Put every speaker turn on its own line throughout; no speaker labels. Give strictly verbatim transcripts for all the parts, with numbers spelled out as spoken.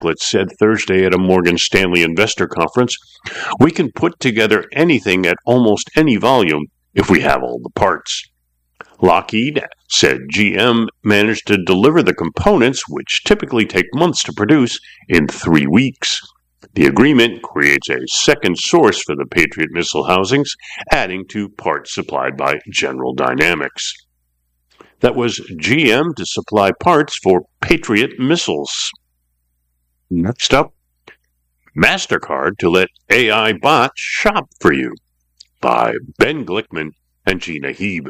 Becklett said Thursday at a Morgan Stanley investor conference, "We can put together anything at almost any volume if we have all the parts." Lockheed said G M managed to deliver the components, which typically take months to produce, in three weeks. The agreement creates a second source for the Patriot missile housings, adding to parts supplied by General Dynamics. That was G M to supply parts for Patriot missiles. Next up, MasterCard to let A I bots shop for you, by Ben Glickman and Gina Heeb.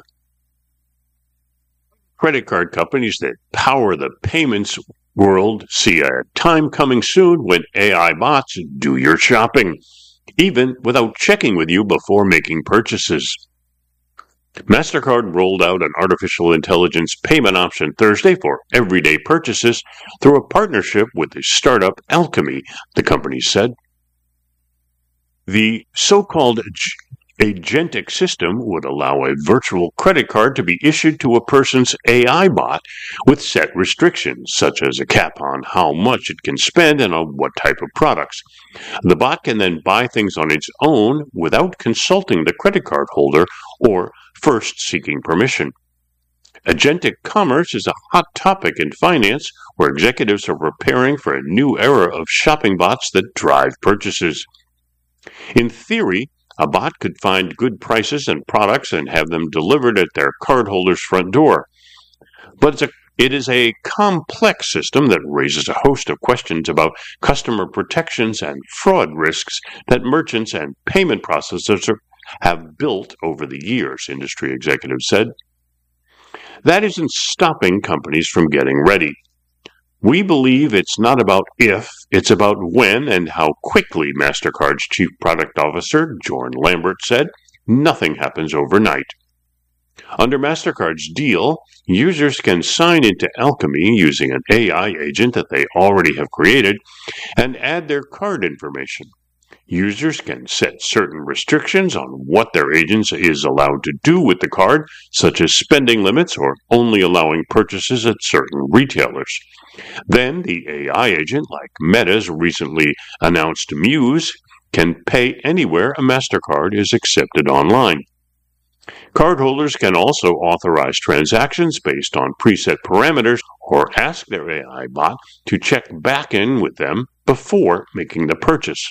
Credit card companies that power the payments world see a time coming soon when A I bots do your shopping, even without checking with you before making purchases. MasterCard rolled out an artificial intelligence payment option Thursday for everyday purchases through a partnership with the startup Alchemy, the company said. The so-called agentic system would allow a virtual credit card to be issued to a person's A I bot with set restrictions, such as a cap on how much it can spend and on what type of products. The bot can then buy things on its own without consulting the credit card holder or first seeking permission. Agentic commerce is a hot topic in finance, where executives are preparing for a new era of shopping bots that drive purchases. In theory, a bot could find good prices and products and have them delivered at their cardholder's front door. But it's a, it is a complex system that raises a host of questions about customer protections and fraud risks that merchants and payment processors have built over the years, industry executives said. That isn't stopping companies from getting ready. "We believe it's not about if, it's about when and how quickly," MasterCard's Chief Product Officer, Jorn Lambert, said. "Nothing happens overnight." Under MasterCard's deal, users can sign into Alchemy using an A I agent that they already have created and add their card information. Users can set certain restrictions on what their agent is allowed to do with the card, such as spending limits or only allowing purchases at certain retailers. Then the A I agent, like Meta's recently announced Muse, can pay anywhere a MasterCard is accepted online. Cardholders can also authorize transactions based on preset parameters or ask their A I bot to check back in with them before making the purchase.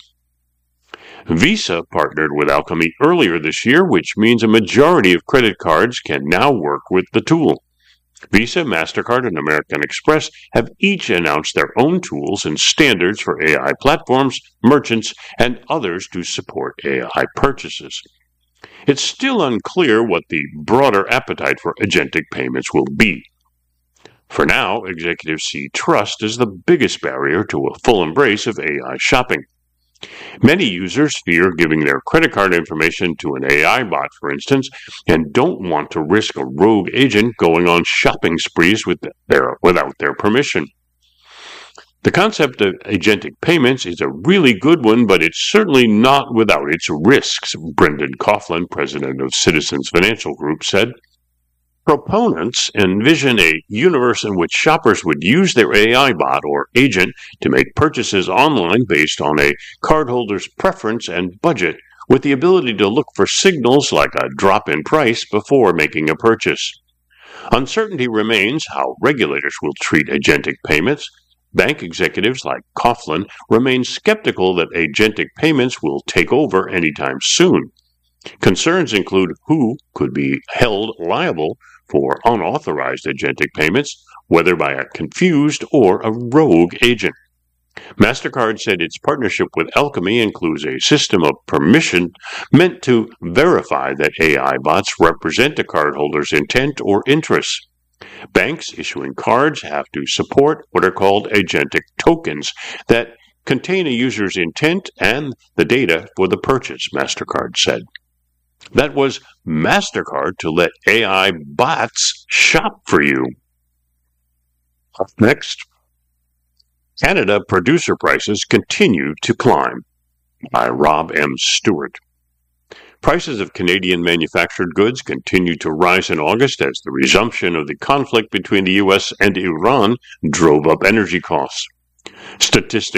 Visa partnered with Alchemy earlier this year, which means a majority of credit cards can now work with the tool. Visa, MasterCard, and American Express have each announced their own tools and standards for A I platforms, merchants, and others to support A I purchases. It's still unclear what the broader appetite for agentic payments will be. For now, executives see trust as the biggest barrier to a full embrace of A I shopping. Many users fear giving their credit card information to an A I bot, for instance, and don't want to risk a rogue agent going on shopping sprees with their, without their permission. The concept of agentic payments is a really good one, but it's certainly not without its risks, Brendan Coughlin, president of Citizens Financial Group, said. Proponents envision a universe in which shoppers would use their A I bot or agent to make purchases online based on a cardholder's preference and budget, with the ability to look for signals like a drop in price before making a purchase. Uncertainty remains how regulators will treat agentic payments. Bank executives like Coughlin remain skeptical that agentic payments will take over anytime soon. Concerns include who could be held liable for unauthorized agentic payments, whether by a confused or a rogue agent. MasterCard said its partnership with Alchemy includes a system of permission meant to verify that A I bots represent a cardholder's intent or interests. Banks issuing cards have to support what are called agentic tokens that contain a user's intent and the data for the purchase, MasterCard said. That was MasterCard to let A I bots shop for you. Up next, Canada producer prices continue to climb, by Rob M. Stewart. Prices of Canadian manufactured goods continued to rise in August as the resumption of the conflict between the U S and Iran drove up energy costs. Statistics